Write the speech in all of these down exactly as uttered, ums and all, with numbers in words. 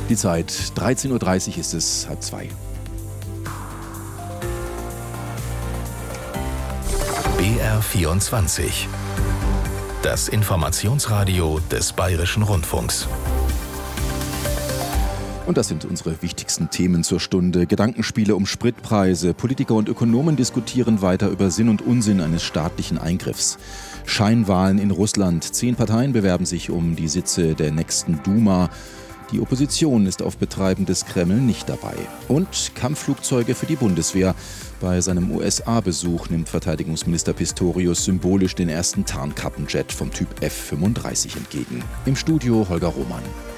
Die Zeit dreizehn Uhr dreißig ist es, halb zwei. B R vierundzwanzig. Das Informationsradio des Bayerischen Rundfunks. Und das sind unsere wichtigsten Themen zur Stunde. Gedankenspiele um Spritpreise. Politiker und Ökonomen diskutieren weiter über Sinn und Unsinn eines staatlichen Eingriffs. Scheinwahlen in Russland. Zehn Parteien bewerben sich um die Sitze der nächsten Duma. Die Opposition ist auf Betreiben des Kreml nicht dabei. Und Kampfflugzeuge für die Bundeswehr. Bei seinem U S A-Besuch nimmt Verteidigungsminister Pistorius symbolisch den ersten Tarnkappenjet vom Typ F fünfunddreißig entgegen. Im Studio Holger Roman.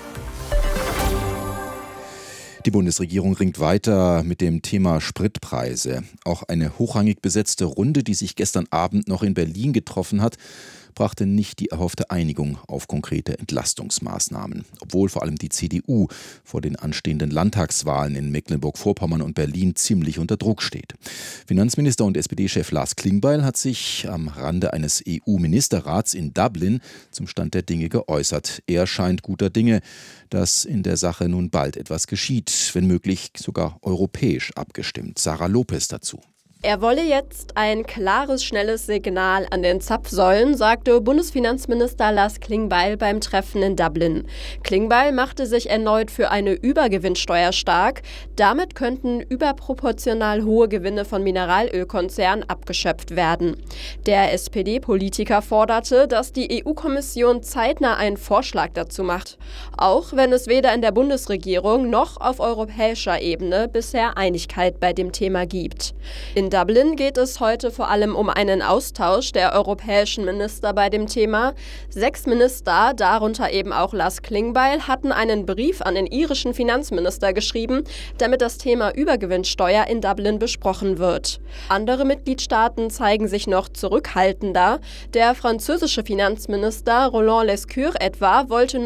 Die Bundesregierung ringt weiter mit dem Thema Spritpreise. Auch eine hochrangig besetzte Runde, die sich gestern Abend noch in Berlin getroffen hat, brachte nicht die erhoffte Einigung auf konkrete Entlastungsmaßnahmen. Obwohl vor allem die C D U vor den anstehenden Landtagswahlen in Mecklenburg-Vorpommern und Berlin ziemlich unter Druck steht. Finanzminister und S P D-Chef Lars Klingbeil hat sich am Rande eines E U-Ministerrats in Dublin zum Stand der Dinge geäußert. Er scheint guter Dinge, dass in der Sache nun bald etwas geschieht, wenn möglich sogar europäisch abgestimmt. Sarah Lopez dazu. Er wolle jetzt ein klares, schnelles Signal an den Zapfsäulen, sagte Bundesfinanzminister Lars Klingbeil beim Treffen in Dublin. Klingbeil machte sich erneut für eine Übergewinnsteuer stark. Damit könnten überproportional hohe Gewinne von Mineralölkonzernen abgeschöpft werden. Der S P D-Politiker forderte, dass die E U-Kommission zeitnah einen Vorschlag dazu macht, auch wenn es weder in der Bundesregierung noch auf europäischer Ebene bisher Einigkeit bei dem Thema gibt. In Dublin geht es heute vor allem um einen Austausch der europäischen Minister bei dem Thema. Sechs Minister, darunter eben auch Lars Klingbeil, hatten einen Brief an den irischen Finanzminister geschrieben, damit das Thema Übergewinnsteuer in Dublin besprochen wird. Andere Mitgliedstaaten zeigen sich noch zurückhaltender. Der französische Finanzminister Roland Lescure etwa wollte